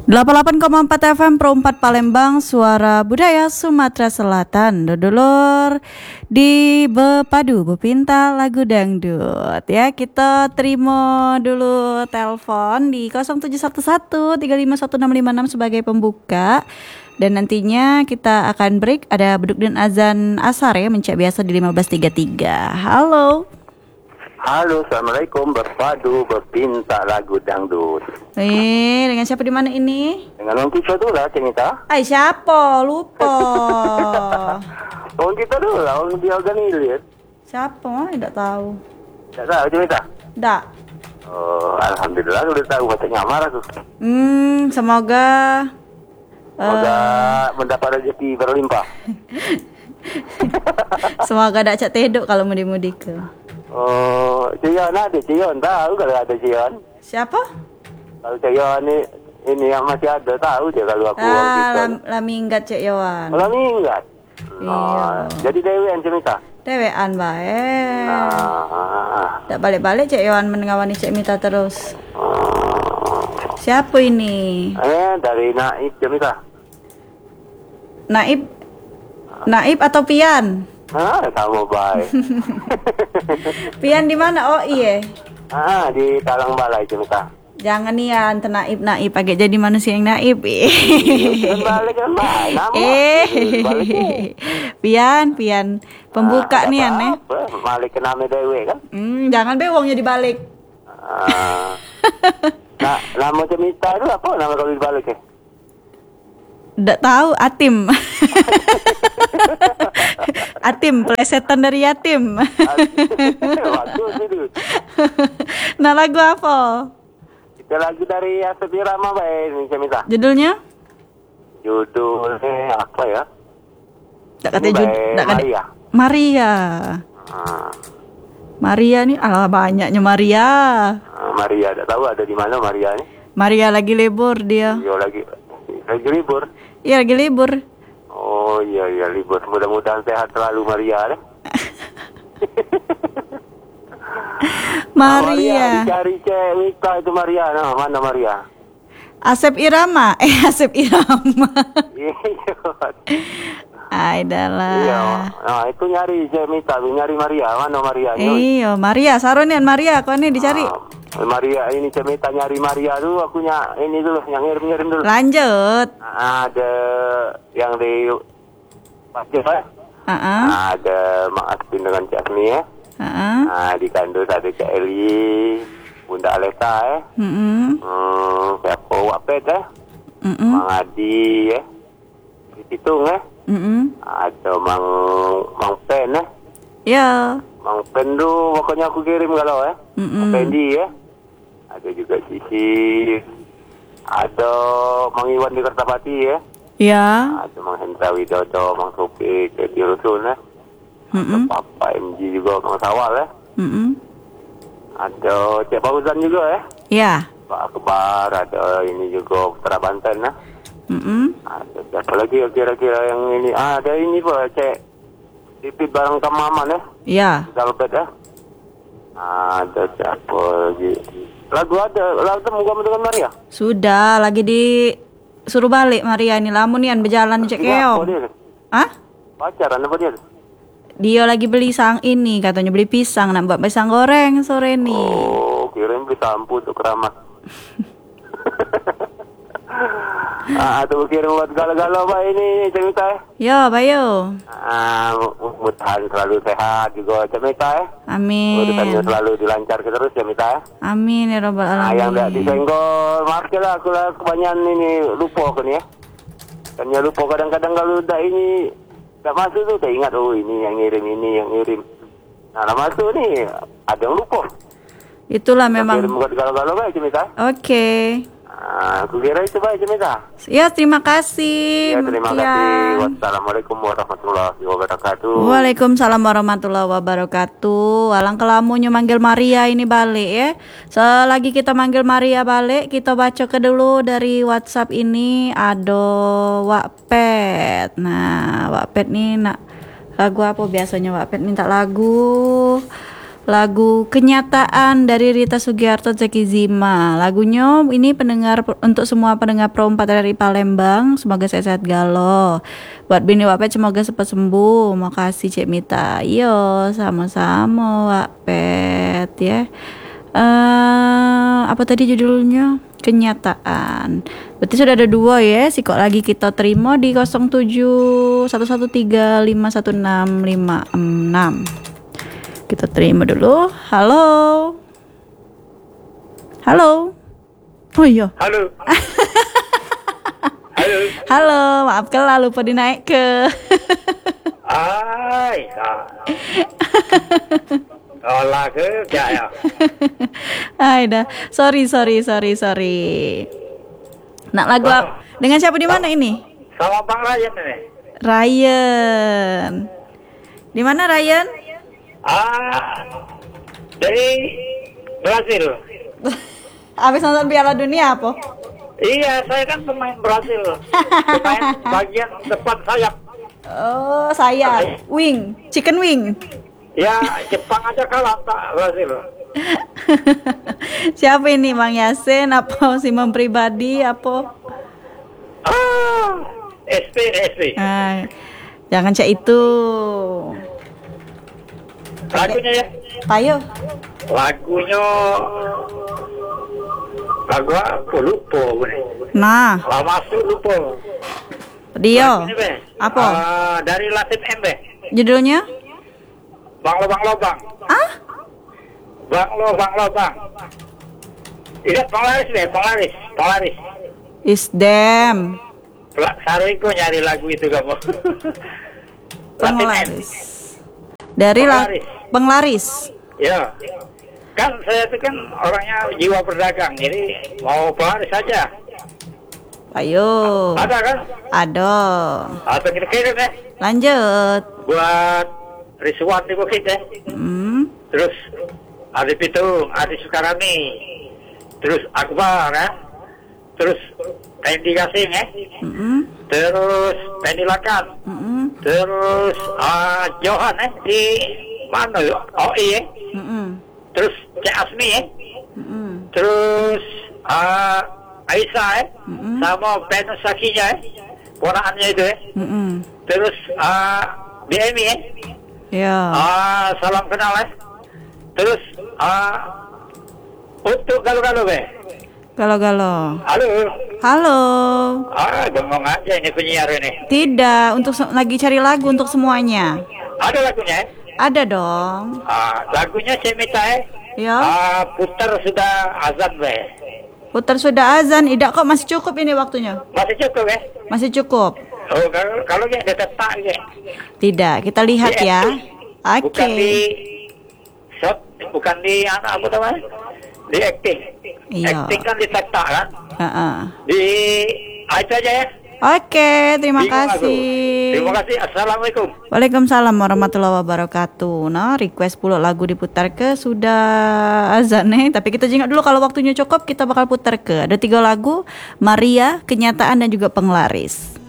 88,4 FM Pro 4 Palembang, Suara Budaya Sumatera Selatan. Dodolor di Bepadu Bepinta lagu dangdut. Ya, kita terima dulu telepon di 0711 3516656 sebagai pembuka. Dan nantinya kita akan break, ada beduk dan azan asar ya, mencak biasa di 15.33. Halo. Halo, assalamualaikum. Berpadu berpinta lagu dangdut. Dengan siapa di mana ini? Dengan orang kita dulu lah, Cemita. Siapa? Lupa. Orang kita dulu lah, orang dia organilir. Siapa? Tidak tahu. Tak tahu, Cemita? Tak. Oh, alhamdulillah sudah tahu katanya amarah tuh. Semoga mendapat rezeki berlimpah. semoga tak cak tedok kalau mudik-mudik ke. Oh, Cion ada, Cion tahu kalau ada Cion. Siapa? Kalau Cion ini yang masih ada tahu dia kalau aku orang kita. Laminggat Cek Yowan. Laminggat. Iya. Jadi dewean Cemita. Dewean bae. Nah. Tak balik-balik Cek Yowan mengawani Cek Mita terus. Siapa ini? Dari Naib Cemita. Naib atau Pian? Kamu baik. Pian di mana? Oh iya. Di Talang Balai Cemita. Jangan nian naib agak jadi manusia yang naib. Balik kan baik. Pian pembuka nian nih. Balik ke nama dewe kan. Jangan bewongnya dibalik. Nama Cemita itu apa nama kalau dibalik ya? Nggak tahu, Atim. Atim, plesetan dari yatim. Nah, lagu apa? Kita lagu dari Asep Irama baik ini Cemita. Judulnya? Judulnya apa ya? Tak kata Maria. Maria nih, banyaknya Maria. Maria, tak tahu ada di mana Maria nih. Maria lagi libur dia. Iya lagi libur. Iya lagi libur. Oh iya libur. Mudah-mudahan sehat selalu Maria deh. Maria. Cari cewek itu Maria. Nah, mana Maria? Asep Irama. Asep Irama. Iya. Adalah. Iya. Nah, itu nyari Cemita, nyari Maria. Mana Maria? Iya, Maria. Saronian Maria. Kau nih dicari. Maria ini Cemita nyari Maria dulu. Akunya ini dulu yang ngirim dulu. Lanjut. Ada yang di Pasir ya. Ada Mak Aspin dengan Cik Asmi ya. Di Kandus ada Cik Eli, Bunda Aleta ya. Siapa Wapet ya. Mang Adi ya. Di Pitung ya. Ada Mang Pen ya. Ya. Mang Pen tu pokoknya aku kirim kalau ya. Mang Pendi ya. Ada juga Sisi. Ada Mang Iwan di Kertapati ya. Ya. Ada Mang Hendra Widodo, Mang Sopi, Ceti Rusun ya. Ada Papa MG juga, Mang Sawal ya. Ada Cik Fauzan juga ya. Ya. Pak Akbar, ada ini juga Putra Banten ya. Ada siapa lagi kira-kira yang ini? Ada ini Pak Cik Dipit barang Kamaman ya. Ya. Salpet ya. Ada siapa lagi? Lagu kamu dengan Maria? Sudah, lagi disuruh balik Maria ini. Lamunian berjalan cek keong. Pacaran apa dia? Dia lagi beli katanya beli pisang, nak buat pisang goreng sore ini. Oh, kirim beli sampo untuk keramat. Tuh kirim buat galau-galau Pak ini Cemita ya. Ya, bayo. Mudah-mudahan selalu sehat juga Cemita ya. Amin. Urusannya selalu dilancarkan terus Cemita ya. Amin ya robbal alamin. Yang tidak disenggol, maaf lah aku lah kebanyakan ini lupa kan ya. Kan ya lupa kadang-kadang kalau udah ini tak masuk tuh tak ingat ini yang ngirim. Nah masuk nih ada yang lupa. Itulah memang. Kirim buat galau-galau baik Cemita. Oke. Aku kira itu baik Cemita. Ya, terima kasih. Ya, terima kasih. Wassalamualaikum warahmatullahi wabarakatuh. Waalaikumsalam warahmatullahi wabarakatuh. Alang kelamunya manggil Maria ini balik ya. Selagi kita manggil Maria balik, kita baca ke dulu dari WhatsApp ini ada Wakpet. Nah, Wakpet nih nak lagu apa biasanya Wakpet minta lagu lagu Kenyataan dari Rita Sugiarto Zeki Zima. Lagunya ini untuk semua pendengar Pro 4 dari Palembang, semoga sehat-sehat galau. Buat Bini Wapet semoga cepat sembuh. Makasih Cek Mita. Yo, sama-sama Wapet ya. Apa tadi judulnya? Kenyataan. Berarti sudah ada 2 ya. Kok lagi kita terima di 0711351656. Kita terima dulu. Halo. Halo. Oh iya. Halo. Halo. Halo, maaf kalau lupa dinaik ke. Ai. Olah ke ya. Ai dah. Sorry. Nak lagu apa? Dengan siapa di mana ini? Sama Bang Ryan ini. Ryan. Di mana Ryan? Dari Brasil. Habis nonton Piala Dunia apa? Iya, saya kan pemain Brasil. Pemain bagian depan sayap. Oh, sayap. Wing, chicken wing. Ya, Jepang aja kalah Pak Brasil. Siapa ini Bang Yasin? Apa Simon pribadi? Apa? SP. Jangan cek itu. Lagunya ya? Payo. Lagu apa? Lupa gue. Nah, Lama masuk lupa. Dio. Apa? Dari Latin MB. Judulnya? Bang Lobang. Bang Lobang. Iya, Polaris. Is them. Sariko nyari lagu itu kamu. Penglaris. Dari Penglaris. Ya. Kan saya itu kan orangnya jiwa berdagang, jadi mau pelaris saja. Ayo. Ada kan? Ada. Atau kita kirim ya? Lanjut. Buat Rizwan di Bukit ya. Terus Adi Pitung, Adi Sukarami, terus Akbar ya. Terus Pendi Gasing ya. Terus Pendi Lakan. Terus Johan ya di mana yuk? Oh iya. Terus Cik Asmi ya. Terus Aisyah ya. Sama Penus Sakinya ya. Ponakannya itu ya. Terus BMI ya. Ya. Salam kenal ya. Terus untuk galau-galau be. Galau-galau. Halo. Halo. Bengong aja ini penyiar ini. Tidak, lagi cari lagu untuk semuanya. Ada lagunya ya? Ada dong. Lagunya saya minta Ya. Putar sudah azan be. Putar sudah azan, tidak kok masih cukup ini waktunya. Masih cukup ya? Masih cukup. Oh, kalau ya ada tetak ya. Tidak, kita lihat ya. Oke. Bukan di anak apa namanya? Di acting. Iya. Acting kan ditetak kan? Di itu aja ya. Oke, terima kasih. Terima kasih. Assalamualaikum. Waalaikumsalam warahmatullahi wabarakatuh. Nah, request 10 lagu diputar ke sudah azan nih. Tapi kita jingak dulu, kalau waktunya cukup kita bakal putar ke. Ada 3 lagu, Maria, Kenyataan dan juga Penglaris.